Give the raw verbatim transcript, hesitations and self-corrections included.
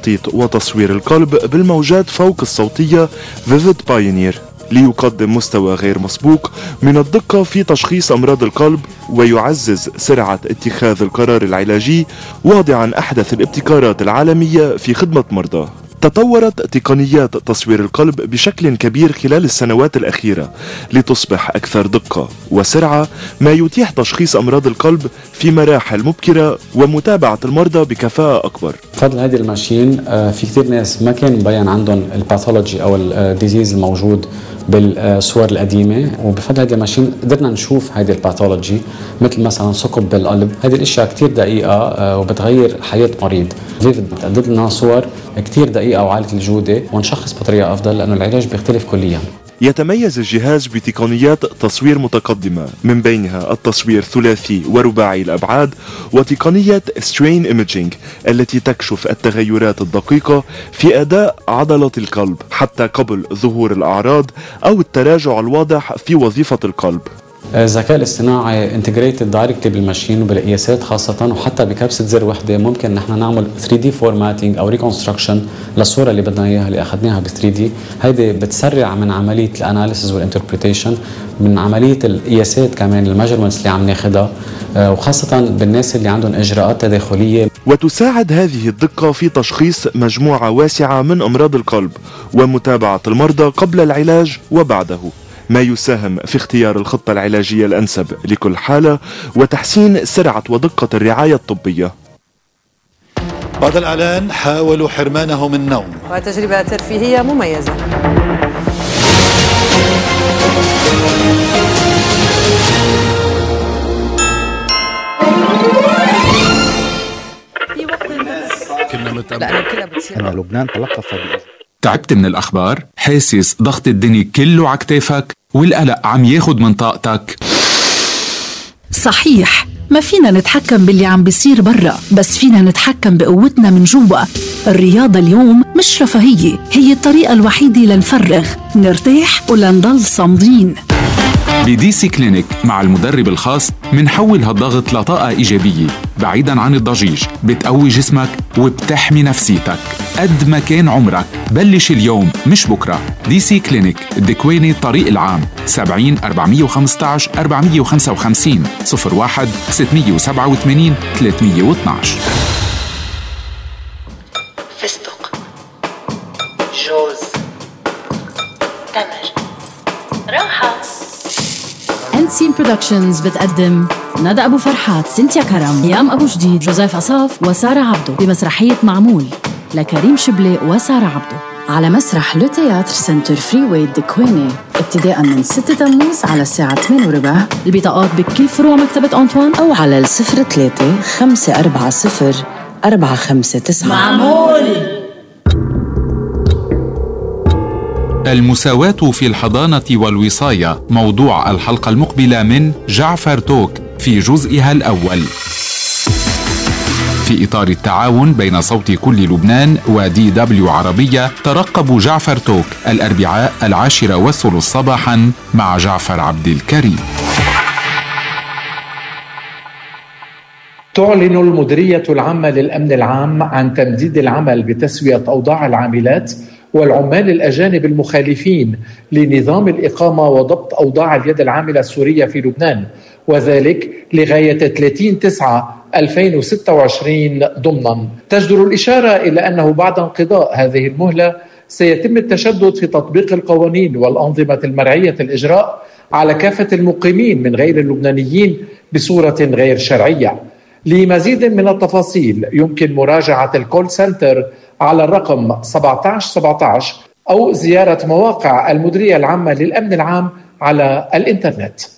لتخطيط وتصوير القلب بالموجات فوق الصوتية فيفيد بايونير، ليقدم مستوى غير مسبوق من الدقة في تشخيص أمراض القلب ويعزز سرعة اتخاذ القرار العلاجي، واضعا أحدث الابتكارات العالمية في خدمة مرضى. تطورت تقنيات تصوير القلب بشكل كبير خلال السنوات الأخيرة لتصبح أكثر دقة وسرعة، ما يتيح تشخيص أمراض القلب في مراحل مبكرة ومتابعة المرضى بكفاءة أكبر. بفضل هذه الماشين في كثير ناس ما كان مبين عندهم الباثولوجي أو الديزيز الموجود بالصور القديمة، وبفضل هذه الماشين قدرنا نشوف هذه الباثولوجي مثل مثلا ثقب بالقلب. هذه الاشياء كتير دقيقة وبتغير حياة مريض. فيفيد بتقدم لنا صور كتير دقيقة وعالية الجودة ونشخص بطريقة أفضل لأنه العلاج بيختلف كليا. يتميز الجهاز بتقنيات تصوير متقدمة، من بينها التصوير ثلاثي ورباعي الأبعاد وتقنية سترين ايميجينج التي تكشف التغيرات الدقيقة في أداء عضلة القلب حتى قبل ظهور الأعراض أو التراجع الواضح في وظيفة القلب. الذكاء الاصطناعي انتجريتد دايركتلي بالماشين وبالقياسات خاصة، وحتى بكبسة زر وحدة ممكن نحن نعمل ثري دي فورماتينج أو ريكونستراكشن للصورة اللي بدنا إياها اللي أخذناها ب ثري دي. هيدي بتسرع من عملية الأناليسيس والانتربريتيشن، من عملية القياسات كمان الميجرمنتس اللي عم ناخدها، وخاصة بالناس اللي عندهم إجراءات تداخلية. وتساعد هذه الدقة في تشخيص مجموعة واسعة من أمراض القلب ومتابعة المرضى قبل العلاج وبعده، ما يساهم في اختيار الخطة العلاجية الأنسب لكل حالة وتحسين سرعة ودقة الرعاية الطبية. بعد الإعلان حاولوا حرمانه من النوم وتجربة ترفيهية مميزة. كنا متابعين أنا لبنان تلقف. تعبت من الأخبار؟ حاسس ضغط الدنيا كله عكتافك والقلق عم ياخد من طاقتك؟ صحيح، ما فينا نتحكم باللي عم بيصير برا، بس فينا نتحكم بقوتنا من جوا. الرياضة اليوم مش رفاهية، هي الطريقة الوحيدة لنفرغ، نرتاح ولنضل صامدين. بدي سي كلينيك مع المدرب الخاص منحول هالضغط لطاقة إيجابية بعيداً عن الضجيج، بتقوي جسمك وبتحمي نفسيتك. قد ما كان عمرك بلش اليوم مش بكرة. دي سي كلينيك الدكويني الطريق العام سبعين أربعمية وخمستعش أربعمية وخمسة وخمسين صفر واحد ستمية وسبعة وثمانين ثلاثمية واثناعش. فستق، جوز، تمر، راحة. أنسين برودكشنز بتقدم ندى أبو فرحات، سنتيا كرم، يام أبو جديد، جوزيف أصاف وسارة عبدو بمسرحية معمول لكريم شبلي وسارة عبدو على مسرح لو تياتر سنتر فري واي دكويني ابتداء من ستة تموز على الساعة ثمانية وربع. البطاقات بكل فروع مكتبة أنطوان أو على الصفر ثلاثة خمسة أربعة صفر أربعة خمسة تسعة. معمول. المساواة في الحضانة والوصاية موضوع الحلقة المقبلة من جعفر توك في جزئها الأول. في إطار التعاون بين صوت كل لبنان ودي دبليو عربية، ترقبوا جعفر توك الأربعاء العاشرة والثلث صباحا مع جعفر عبد الكريم. تعلن المديرية العامة للأمن العام عن تمديد العمل بتسوية أوضاع العاملات والعمال الأجانب المخالفين لنظام الإقامة وضبط أوضاع اليد العاملة السورية في لبنان، وذلك لغاية ثلاثين تسعة ألفين وستة وعشرين ضمنا. تجدر الإشارة إلى أنه بعد انقضاء هذه المهلة سيتم التشدد في تطبيق القوانين والأنظمة المرعية الإجراء على كافة المقيمين من غير اللبنانيين بصورة غير شرعية. لمزيد من التفاصيل يمكن مراجعة الكول سنتر على الرقم سبعة عشر سبعة عشر أو زيارة مواقع المديرية العامة للأمن العام على الإنترنت.